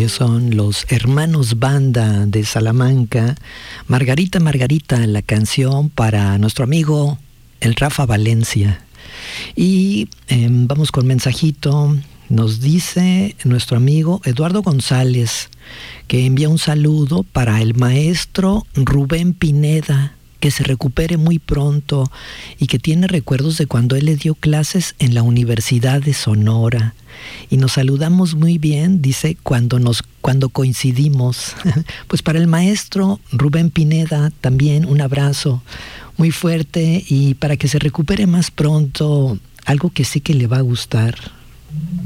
Ellos son los Hermanos Banda de Salamanca. Margarita, Margarita, la canción para nuestro amigo el Rafa Valencia. Y vamos con mensajito. Nos dice nuestro amigo Eduardo González que envía un saludo para el maestro Rubén Pineda, que se recupere muy pronto y que tiene recuerdos de cuando él le dio clases en la Universidad de Sonora. Y nos saludamos muy bien, dice, cuando coincidimos. Pues para el maestro Rubén Pineda también un abrazo muy fuerte, y para que se recupere más pronto, algo que sí que le va a gustar.